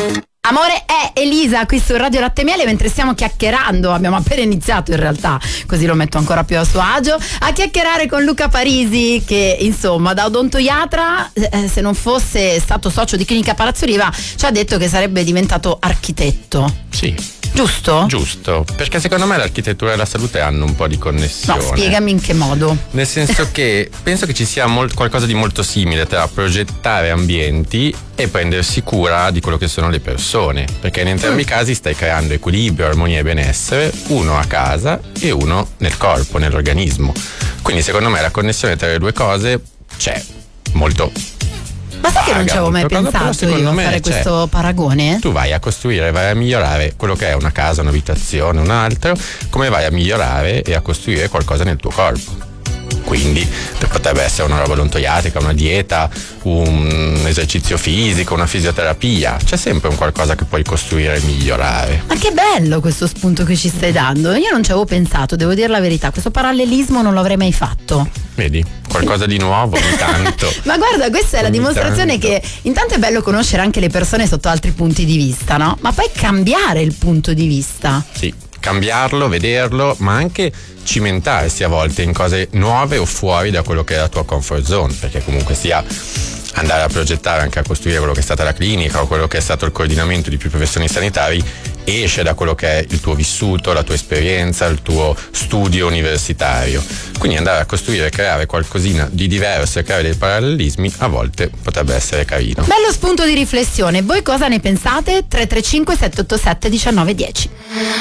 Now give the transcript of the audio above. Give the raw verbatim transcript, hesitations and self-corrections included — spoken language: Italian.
Amore è Elisa qui su Radio Latte Miele, mentre stiamo chiacchierando, abbiamo appena iniziato in realtà, così lo metto ancora più a suo agio, a chiacchierare con Luca Parisi che insomma da odontoiatra, eh, se non fosse stato socio di Clinica Palazzo Riva, ci ha detto che sarebbe diventato architetto. Sì. Giusto? Giusto, perché secondo me l'architettura e la salute hanno un po' di connessione. No, spiegami in che modo. Nel senso che penso che ci sia molt- qualcosa di molto simile tra progettare ambienti e prendersi cura di quello che sono le persone, perché in entrambi i casi stai creando equilibrio, armonia e benessere, uno a casa e uno nel corpo, nell'organismo. Quindi secondo me la connessione tra le due cose c'è, molto. Ma sai che non ci avevo mai cosa, pensato io a fare questo paragone? Tu vai a costruire, vai a migliorare quello che è una casa, un'abitazione, un altro, come vai a migliorare e a costruire qualcosa nel tuo corpo. Quindi potrebbe essere una roba odontoiatrica, una dieta, un esercizio fisico, una fisioterapia. C'è sempre un qualcosa che puoi costruire e migliorare. Ma che bello questo spunto che ci stai dando. Io non ci avevo pensato, devo dire la verità. Questo parallelismo non l'avrei mai fatto. Vedi? Qualcosa di nuovo ogni tanto. Ma guarda, questa è la ogni dimostrazione tanto. che intanto è bello conoscere anche le persone sotto altri punti di vista, no? Ma poi cambiare il punto di vista. Sì, cambiarlo, vederlo, ma anche cimentarsi a volte in cose nuove o fuori da quello che è la tua comfort zone, perché comunque sia andare a progettare, anche a costruire quello che è stata la clinica o quello che è stato il coordinamento di più professioni sanitari, esce da quello che è il tuo vissuto, la tua esperienza, il tuo studio universitario. Quindi andare a costruire e creare qualcosina di diverso e creare dei parallelismi a volte potrebbe essere carino. Bello spunto di riflessione. Voi cosa ne pensate? tre tre cinque sette otto sette uno nove uno zero